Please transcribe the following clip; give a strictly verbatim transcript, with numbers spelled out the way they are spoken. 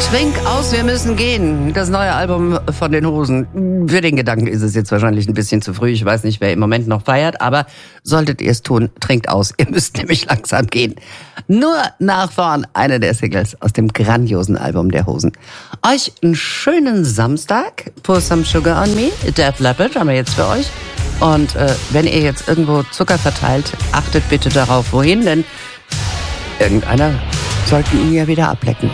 Trink aus, wir müssen gehen. Das neue Album von den Hosen. Für den Gedanken ist es jetzt wahrscheinlich ein bisschen zu früh. Ich weiß nicht, wer im Moment noch feiert, aber solltet ihr es tun, trinkt aus. Ihr müsst nämlich langsam gehen. Nur nach vorn, eine der Singles aus dem grandiosen Album der Hosen. Euch einen schönen Samstag. Pour some sugar on me. Def Leppard haben wir jetzt für euch. Und äh, wenn ihr jetzt irgendwo Zucker verteilt, achtet bitte darauf, wohin, denn irgendeiner sollte ihn ja wieder ablecken.